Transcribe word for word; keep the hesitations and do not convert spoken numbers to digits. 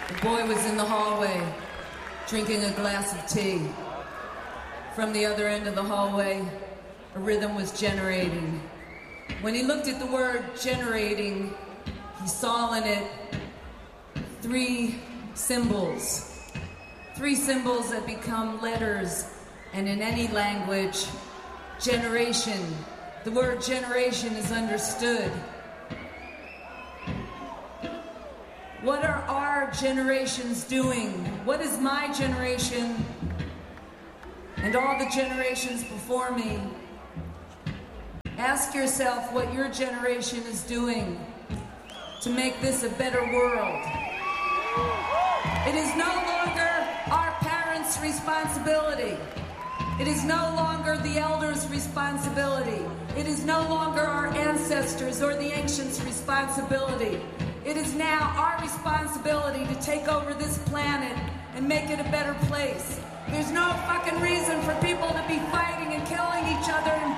The boy was in the hallway, drinking a glass of tea. From the other end of the hallway, a rhythm was generating. When he looked at the word generating, he saw in it three symbols. Three symbols that become letters, and in any language, generation. The word generation is understood. What are our generations doing? What is my generation and all the generations before me? Ask yourself what your generation is doing to make this a better world. It is no longer our parents' responsibility. It is no longer the elders' responsibility. It is no longer our ancestors or the ancients' responsibility. It is now our responsibility to take over this planet and make it a better place. There's no fucking reason for people to be fighting and killing each other and